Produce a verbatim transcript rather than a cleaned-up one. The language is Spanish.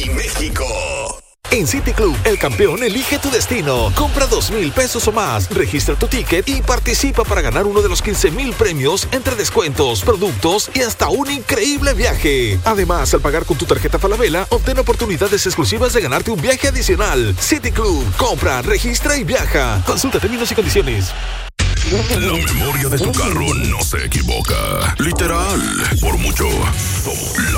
mi México. En City Club, el campeón elige tu destino. Compra dos mil pesos o más, registra tu ticket y participa para ganar uno de los quince mil premios entre descuentos, productos y hasta un increíble viaje. Además, al pagar con tu tarjeta Falabella, obtén oportunidades exclusivas de ganarte un viaje adicional. City Club, compra, registra y viaja. Consulta términos y condiciones. La memoria de tu carro no se equivoca. Literal, por mucho,